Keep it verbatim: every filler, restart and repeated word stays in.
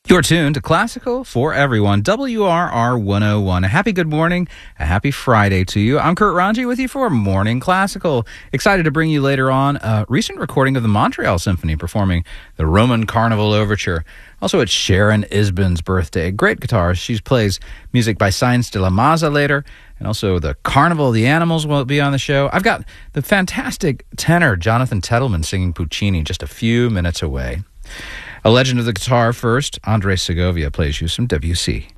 You're tuned to Classical for Everyone, W R R one oh one. A happy good morning, a happy Friday to you. I'm Kurt Ranji with you for Morning Classical. Excited to bring you later on a recent recording of the Montreal Symphony performing the Roman Carnival Overture. Also, it's Sharon Isbin's birthday. Great guitarist. She plays music by Sainz de la Maza later, and also the Carnival of the Animals will be on the show. I've got the fantastic tenor Jonathan Tettleman singing Puccini just a few minutes away. A legend of the guitar first, Andres Segovia plays you some Debussy.